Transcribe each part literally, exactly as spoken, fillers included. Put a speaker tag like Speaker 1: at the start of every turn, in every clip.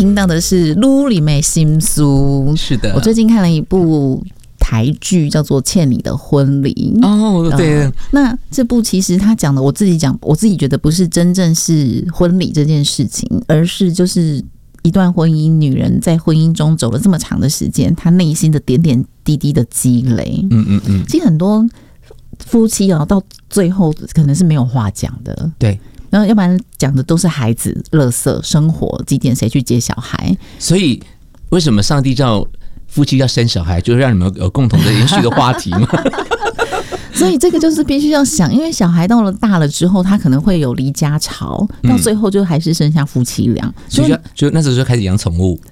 Speaker 1: 听到的是撸里妹心苏。
Speaker 2: 是的，
Speaker 1: 我最近看了一部台剧叫做《欠你的婚礼》
Speaker 2: 哦，对、呃，
Speaker 1: 那这部其实他讲的，我自己讲，我自己觉得不是真正是婚礼这件事情，而是就是一段婚姻，女人在婚姻中走了这么长的时间，她内心的点点滴滴的积累。嗯嗯嗯，其实很多夫妻啊，到最后可能是没有话讲的。
Speaker 2: 对。
Speaker 1: 然后要不然讲的都是孩子、垃圾、生活，几点谁去接小孩。
Speaker 2: 所以为什么上帝叫夫妻要生小孩，就是让你们有共同的延续的话题嘛？
Speaker 1: 所以这个就是必须要想，因为小孩到了大了之后，他可能会有离家潮，到最后就还是剩下夫妻俩，嗯、
Speaker 2: 所以就就那时候就开始养宠物。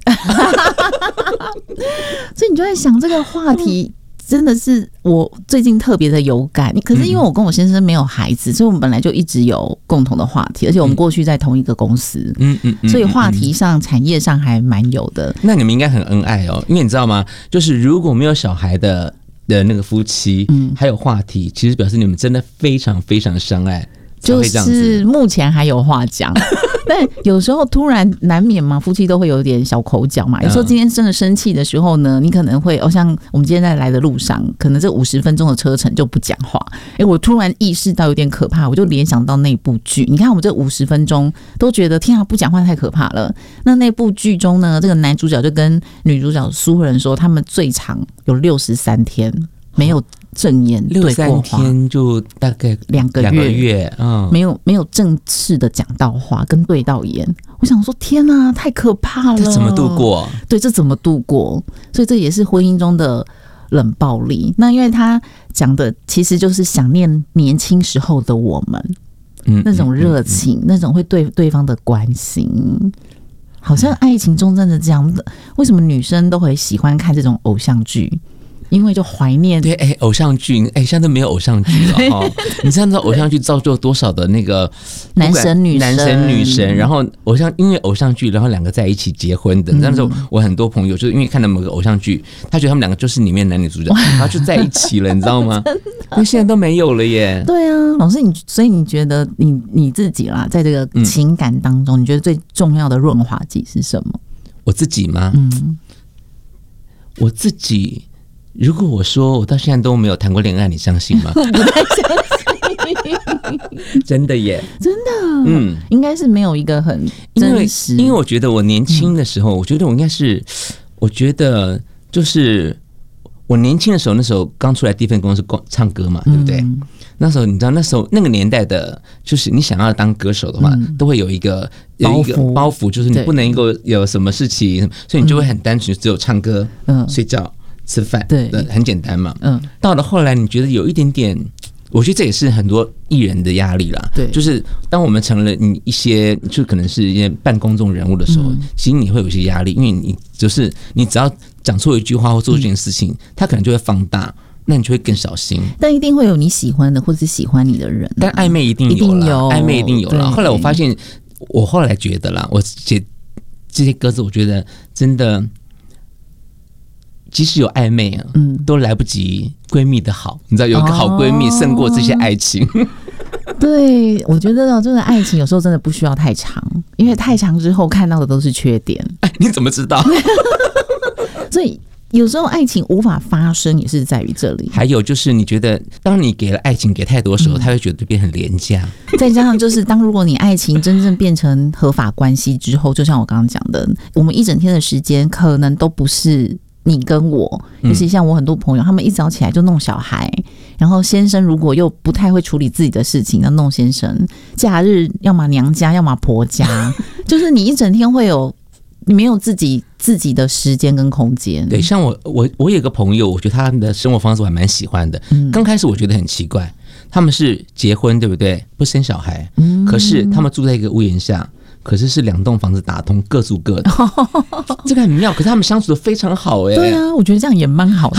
Speaker 1: 所以你就在想这个话题。真的是我最近特别的有感，可是因为我跟我先生没有孩子，所以我们本来就一直有共同的话题，而且我们过去在同一个公司，嗯嗯嗯，所以话题上、产业上还蛮有的。
Speaker 2: 那你们应该很恩爱哦，因为你知道吗？就是如果没有小孩的的那个夫妻，嗯，还有话题，其实表示你们真的非常非常相爱。
Speaker 1: 就是目前还有话讲，但有时候突然难免嘛，夫妻都会有点小口角嘛。有时候今天真的生气的时候呢，你可能会哦，像我们今天在来的路上，可能这五十分钟的车程就不讲话。哎，我突然意识到有点可怕，我就联想到那部剧。你看我们这五十分钟都觉得天啊，不讲话太可怕了。那那部剧中呢，这个男主角就跟女主角苏人说，他们最长有六十三天没有正言对过话，
Speaker 2: 六三天就大概
Speaker 1: 两个月，
Speaker 2: 两个月，嗯，
Speaker 1: 没有没有正式的讲到话跟对到眼。我想说，天啊，太可怕了！
Speaker 2: 这怎么度过？
Speaker 1: 对，这怎么度过？所以这也是婚姻中的冷暴力。那因为他讲的其实就是想念年轻时候的我们，嗯，那种热情，嗯嗯嗯、那种会对对方的关心。好像爱情中真的这样的，为什么女生都会喜欢看这种偶像剧？因为就怀念
Speaker 2: 对，哎、欸，偶像剧，哎、欸，现在都没有偶像剧了哈。你知道偶像剧造就多少的那个
Speaker 1: 男神女神、
Speaker 2: 男神女神，然后偶像因为偶像剧，然后两个在一起结婚的。那时候我很多朋友就是因为看了某个偶像剧，他觉得他们两个就是里面男女主角，然后就在一起了，你知道吗？那现在都没有了耶。
Speaker 1: 对啊，老师你，所以你觉得你你自己啦，在这个情感当中，嗯、你觉得最重要的润滑剂是什么？
Speaker 2: 我自己吗？嗯，我自己。如果我说我到现在都没有谈过恋爱，你相信吗？
Speaker 1: 我不太相信，
Speaker 2: 真的耶，
Speaker 1: 真的，嗯，应该是没有一个很真实，
Speaker 2: 因为因为我觉得我年轻的时候，嗯、我觉得我应该是，我觉得就是我年轻的时候，那时候刚出来第一份工是唱歌嘛，对不对？嗯、那时候你知道，那时候那个年代的，就是你想要当歌手的话，嗯、都会有一个有一个包袱，就是你不能够有什么事情，所以你就会很单纯，只有唱歌、嗯、睡觉。吃饭对，很简单嘛。嗯，到了后来，你觉得有一点点，我觉得这也是很多艺人的压力啦。对，就是当我们成了你一些，就可能是一些半公众人物的时候，嗯、其实你会有一些压力，因为你就是你只要讲错一句话或做一件事情，他、嗯、可能就会放大，那你就会更小心。
Speaker 1: 但一定会有你喜欢的或者喜欢你的人、啊，
Speaker 2: 但暧昧一定有啦，暧昧一定有啦。后来我发现，我后来觉得啦，我写这些歌词，我觉得真的。即使有暧昧啊，嗯，都来不及闺蜜的好，你知道，有一个好闺蜜胜过这些爱情。哦、
Speaker 1: 对，我觉得这个爱情有时候真的不需要太长，因为太长之后看到的都是缺点。
Speaker 2: 哎，你怎么知道？
Speaker 1: 所以有时候爱情无法发生，也是在于这里。
Speaker 2: 还有就是，你觉得当你给了爱情给太多的时候，他、嗯、会觉得变很廉价。
Speaker 1: 再加上就是，当如果你爱情真正变成合法关系之后，就像我刚刚讲的，我们一整天的时间可能都不是。你跟我，尤其像我很多朋友，嗯、他们一早起来就弄小孩，然后先生如果又不太会处理自己的事情，要弄先生。假日要么娘家，要么婆家，就是你一整天会有，你没有自己自己的时间跟空间。
Speaker 2: 对，像我我我有个朋友，我觉得他的生活方式我还蛮喜欢的。嗯、刚开始我觉得很奇怪，他们是结婚对不对？不生小孩，嗯、可是他们住在一个屋檐下。可是是两栋房子打通，各住各的，这个很妙。可是他们相处的非常好哎、欸。
Speaker 1: 对啊，我觉得这样也蛮好的。